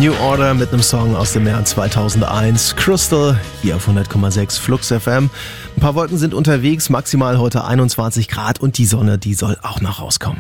New Order mit einem Song aus dem Jahr 2001. Crystal, hier auf 100,6 Flux FM. Ein paar Wolken sind unterwegs, maximal heute 21 Grad und die Sonne, die soll auch noch rauskommen.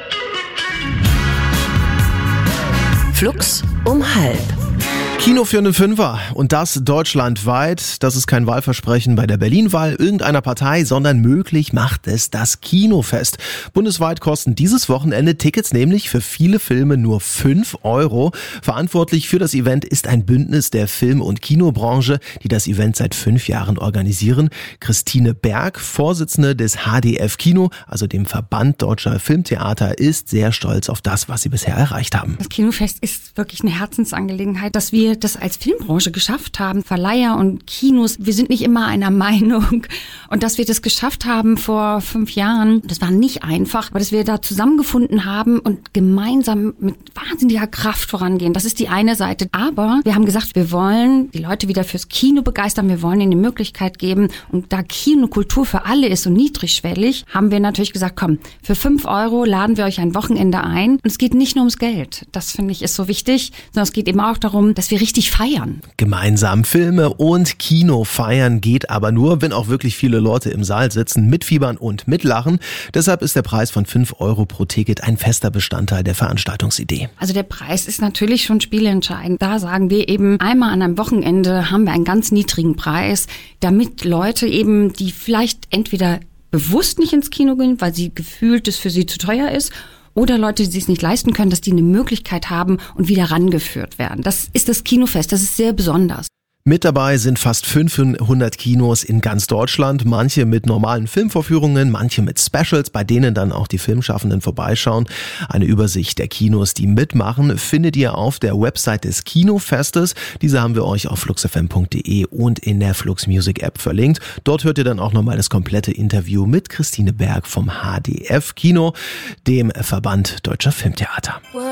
Flux um 4:30. Kino für einen Fünfer und das deutschlandweit. Das ist kein Wahlversprechen bei der Berlin-Wahl irgendeiner Partei, sondern möglich macht es das Kinofest. Bundesweit kosten dieses Wochenende Tickets nämlich für viele Filme nur 5 €. Verantwortlich für das Event ist ein Bündnis der Film- und Kinobranche, die das Event seit 5 Jahren organisieren. Christine Berg, Vorsitzende des HDF Kino, also dem Verband Deutscher Filmtheater, ist sehr stolz auf das, was sie bisher erreicht haben. Das Kinofest ist wirklich eine Herzensangelegenheit, dass wir das als Filmbranche geschafft haben, Verleiher und Kinos, wir sind nicht immer einer Meinung und dass wir das geschafft haben vor 5 Jahren, das war nicht einfach, aber dass wir da zusammengefunden haben und gemeinsam mit wahnsinniger Kraft vorangehen, das ist die eine Seite, aber wir haben gesagt, wir wollen die Leute wieder fürs Kino begeistern, wir wollen ihnen die Möglichkeit geben und da Kinokultur für alle ist und niedrigschwellig, haben wir natürlich gesagt, komm, für 5 € laden wir euch ein Wochenende ein und es geht nicht nur ums Geld, das finde ich ist so wichtig, sondern es geht eben auch darum, dass wir richtig feiern. Gemeinsam Filme und Kino feiern geht aber nur, wenn auch wirklich viele Leute im Saal sitzen, mitfiebern und mitlachen. Deshalb ist der Preis von 5 € pro Ticket ein fester Bestandteil der Veranstaltungsidee. Also der Preis ist natürlich schon spielentscheidend. Da sagen wir eben, einmal an einem Wochenende haben wir einen ganz niedrigen Preis, damit Leute eben, die vielleicht entweder bewusst nicht ins Kino gehen, weil sie gefühlt es für sie zu teuer ist, oder Leute, die es nicht leisten können, dass die eine Möglichkeit haben und wieder rangeführt werden. Das ist das Kinofest, das ist sehr besonders. Mit dabei sind fast 500 Kinos in ganz Deutschland, manche mit normalen Filmvorführungen, manche mit Specials, bei denen dann auch die Filmschaffenden vorbeischauen. Eine Übersicht der Kinos, die mitmachen, findet ihr auf der Website des Kinofestes. Diese haben wir euch auf fluxfm.de und in der Flux Music App verlinkt. Dort hört ihr dann auch nochmal das komplette Interview mit Christine Berg vom HDF Kino, dem Verband Deutscher Filmtheater.